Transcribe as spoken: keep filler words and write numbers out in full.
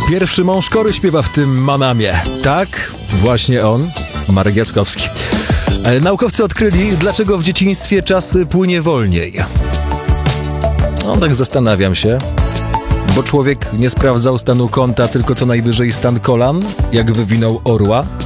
Pierwszy mąż Kory śpiewa w tym Manamie. Tak, właśnie on, Marek Jackowski. Naukowcy odkryli, dlaczego w dzieciństwie czas płynie wolniej. No tak zastanawiam się, bo człowiek nie sprawdzał stanu konta, tylko co najwyżej stan kolan, jak wywinął orła.